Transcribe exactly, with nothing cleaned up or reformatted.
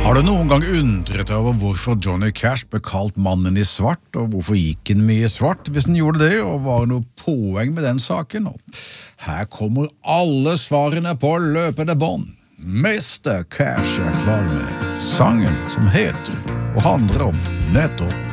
Har du noen gang undret over hvorfor Johnny Cash ble kalt mannen i svart, og hvorfor gikk han mye svart hvis han gjorde det, og var det noe poeng med den saken? Her kommer alle svarene på løpende bånd. mister Cash er klar med sangen som heter og handler om nettopp